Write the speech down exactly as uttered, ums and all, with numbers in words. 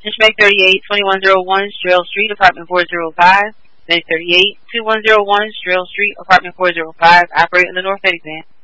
Make thirty-eight, twenty-one oh one, Strail Street, apartment four oh five. Make thirty-eight, twenty-one oh one, Strail Street, apartment four oh five. Operate in the North Eddy Band.